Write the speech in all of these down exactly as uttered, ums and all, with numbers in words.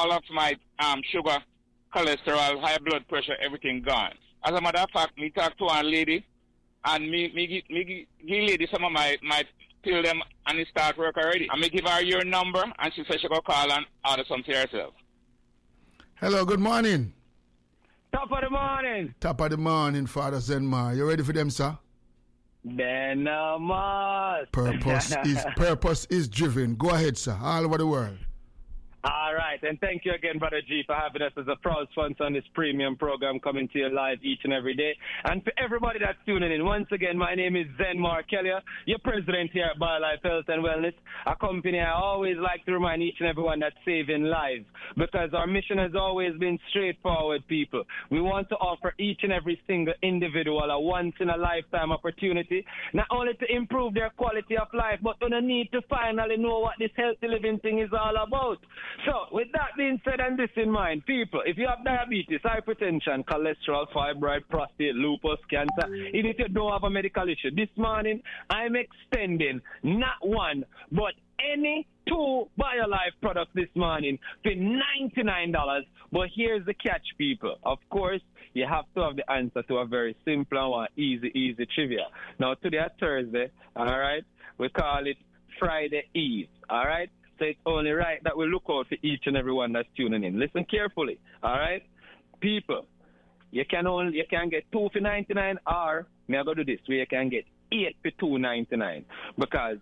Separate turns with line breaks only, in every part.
all of my um sugar, cholesterol, high blood pressure, everything gone. As a matter of fact, me talk to a lady, and me me give me give give lady some of my my pill them, and it start work already. And me give her your number, and she said she go call and order some for herself.
Hello, good morning.
Top of the morning.
Top of the morning, Father Zenmar. You ready for them, sir?
Then uh, must.
Purpose is purpose is driven. Go ahead, sir. All over the world.
All right, and thank you again, Brother G, for having us as a proud sponsor on this premium program coming to you live each and every day. And for everybody that's tuning in, once again, my name is Zenmar Kelly, your president here at BioLife Health and Wellness, a company I always like to remind each and everyone that's saving lives, because our mission has always been straightforward, people. We want to offer each and every single individual a once-in-a-lifetime opportunity, not only to improve their quality of life, but to need to finally know what this healthy living thing is all about. So, with that being said and this in mind, people, if you have diabetes, hypertension, cholesterol, fibroid, prostate, lupus, cancer, even if you don't have a medical issue, this morning I'm extending not one, but any two BioLife products this morning for ninety-nine dollars. But here's the catch, people. Of course, you have to have the answer to a very simple and easy, easy trivia. Now, today is Thursday, all right? We call it Friday Eve, all right? So it's only right that we look out for each and every one that's tuning in. Listen carefully, all right? People, you can only you can get two for ninety-nine, or may I go do this, where you can get eight for two ninety-nine. Because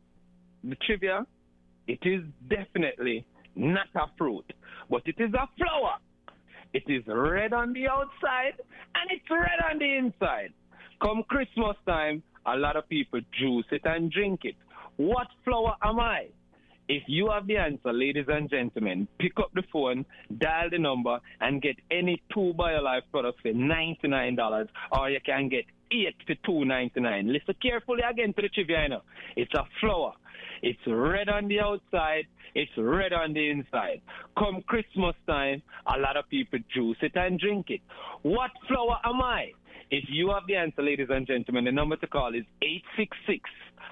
the trivia, it is definitely not a fruit, but it is a flower. It is red on the outside, and it's red on the inside. Come Christmas time, a lot of people juice it and drink it. What flower am I? If you have the answer, ladies and gentlemen, pick up the phone, dial the number, and get any two BioLife products for ninety-nine dollars, or you can get eight for two ninety-nine. Listen carefully again to the trivia, you know. It's a flower. It's red on the outside. It's red on the inside. Come Christmas time, a lot of people juice it and drink it. What flower am I? If you have the answer, ladies and gentlemen, the number to call is eight six six,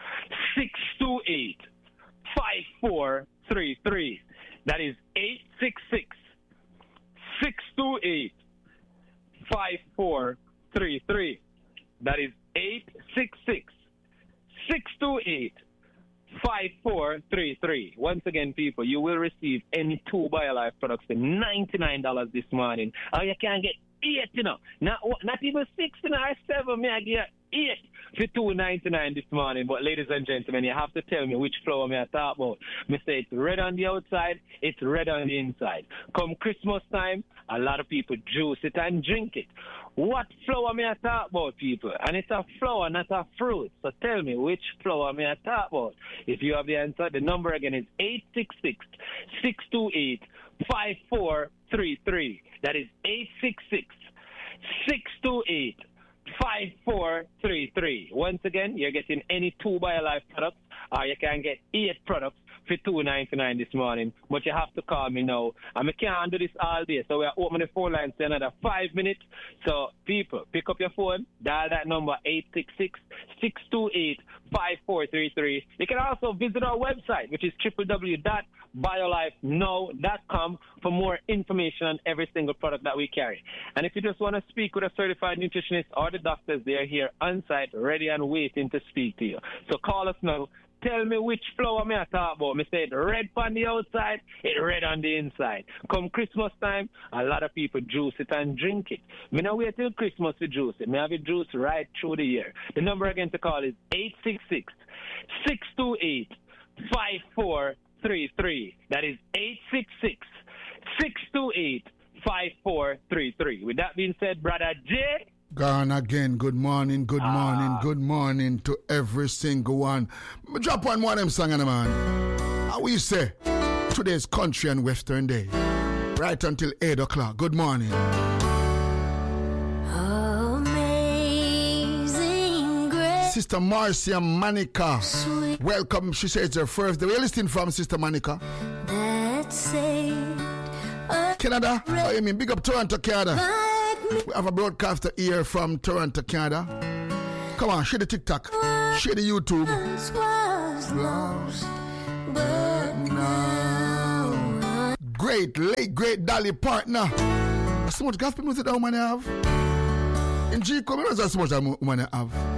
six two eight, five four three three. That is eight six six, six two eight, five four three three. That is eight six six, six two eight, five four three three. Once again, people, you will receive any two BioLife products for ninety-nine dollars this morning. Or you can get eight, you know. Not, not even six or seven, may I get eight for two ninety-nine this morning. But ladies and gentlemen, you have to tell me which flower may I talk about. Me say it's red on the outside, it's red on the inside. Come Christmas time, a lot of people juice it and drink it. What flower may I talk about, people? And it's a flower, not a fruit. So tell me which flower may I talk about. If you have the answer, the number again is eight six six, six two eight, five four three three. That is eight six six, six two eight, five four three three. Once again, you're getting any two BioLife products, or you can get eight products for two ninety-nine this morning. But you have to call me now. And I can't do this all day, so we're opening the phone lines for another five minutes. So, people, pick up your phone, dial that number eight six six, six two eight, five four three three. You can also visit our website, which is w w w dot biolife now dot com, for more information on every single product that we carry. And if you just want to speak with a certified nutritionist or the doctors, they are here on site, ready and waiting to speak to you. So call us now. Tell me which flower may I talk about. Me say it red on the outside, it red on the inside. Come Christmas time, a lot of people juice it and drink it. Me not wait till Christmas to juice it. Me have it juice right through the year. The number again to call is eight six six, six two eight, five four three three. That is eight six six, six two eight, five four three three. With that being said, Brother J.
Gone again. Good morning, good morning, ah. good morning to every single one. Drop one more of them song, man. How we say, today's country and western day. Right until eight o'clock. Good morning.
Amazing grace.
Sister Marcia Manica. Sweet. Welcome. She says it's her first day. Where are you listening from, Sister Manica?
That saved
Canada? Oh, you mean big up Toronto, Canada? We have a broadcaster here from Toronto, Canada. Come on, share the TikTok, share the YouTube.
Was lost, but now
great, late, great Dolly Partner. So much gospel music that woman have. In G, come here, so much that woman have.